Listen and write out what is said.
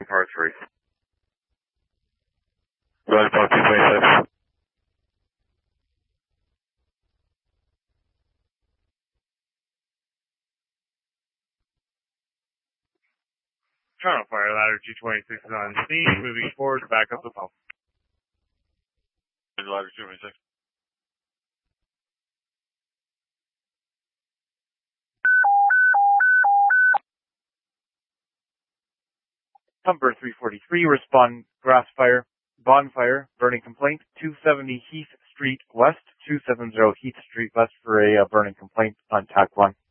Part 3. Roger, Park 226. Toronto Fire Ladder 226 is on scene, moving forward to back up the pump. Ladder 226. Pumper 343, respond grass fire, bonfire, burning complaint, 270 Heath Street West, 270 Heath Street West for a burning complaint on TAC 1.